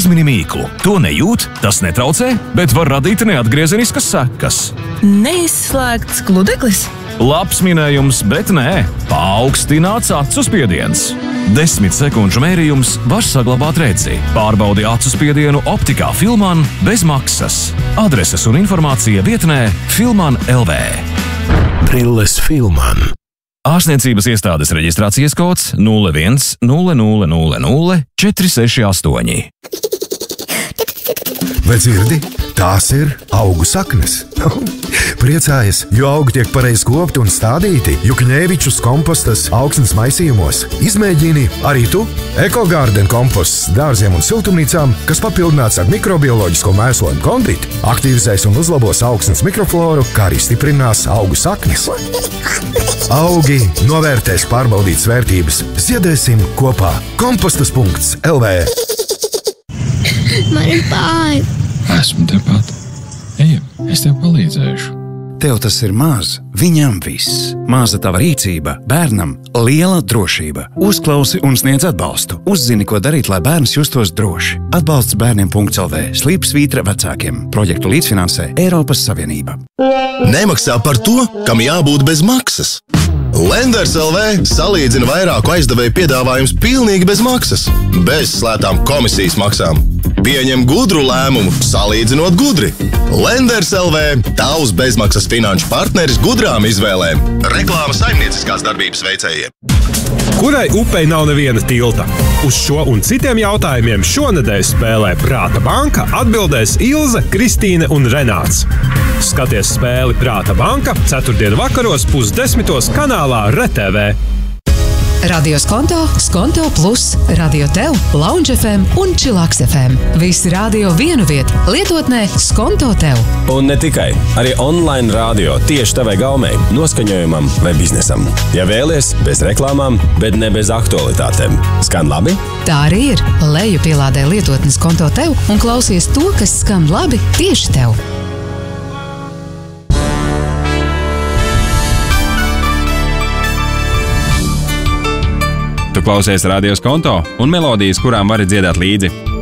Uzmini mīklu. To nejūt, tas netraucē, bet var radīt neatgriezeniskas sekas. Neizslēgts gludeklis? Labs minējums, bet nē. Paaugstināts acu spiediens. 10 sekundžu mērījums var saglabāt redzi. Pārbaudi acu spiedienu optikā Filman bez maksas. Adreses un informācija vietnē Filman LV. Brilles Filman. Ārstniecības iestādes reģistrācijas kods 01 0000 468. Vai dzirdi? Tās ir augu saknes. Priecājies, jo augi tiek pareizi kopti un stādīti Jukņēvičus kompostas augsnes maisījumos. Izmēģini arī tu EcoGarden komposts dārziem un siltumnīcām, kas papildināts ar mikrobioloģisko mēslojumu kondīti, aktivizēs un uzlabos augsnes mikrofloru, kā arī stiprinās augu saknes. Augi novērtēs pārbaudītas vērtības. Ziedēsim kopā. Kompostas.lv. Man ir bail. Esmu tepat. Ejam, es tev palīdzēšu. Tev tas ir maz, viņam viss. Maza tava rīcība, bērnam liela drošība. Uzklausi un sniedz atbalstu. Uzzini, ko darīt, lai bērns justos droši. Atbalsts bērniem.lv. Slīpsvītra vecākiem. Projektu līdzfinansē Eiropas Savienība. Nemaksā par to, kam jābūt bez maksas. Lenders LV salīdzina vairāku aizdevēju piedāvājumus pilnīgi bez maksas, bez slētām komisijas maksām. Pieņem gudru lēmumu, salīdzinot gudri. Lenders LV – tavs bezmaksas finanšu partneris gudrām izvēlēm. Reklāma saimnieciskās darbības veicējiem. Kurai upei nav neviena tilta? Uz šo un citiem jautājumiem šonedēļ spēlē Prāta banka atbildēs Ilze, Kristīne un Renāts. Skaties spēli Prāta banka 4. vakaros 9:30 kanālā RTV. Radio Skonto, Skonto Plus, Radio Tev, Lounge FM un Chillax FM. Visi radio vienu vietu, lietotnē Skonto Tev. Un ne tikai, arī online radio tieši tavai gaumei, noskaņojumam vai biznesam. Ja vēlies, bez reklāmām, bet ne bez aktualitātēm. Skan labi? Tā arī ir. Leju pielādē lietotnes Skonto Tev un klausies to, kas skan labi tieši tev. Tu klausies Radio Skonto un melodijas, kurām vari dziedāt līdzi.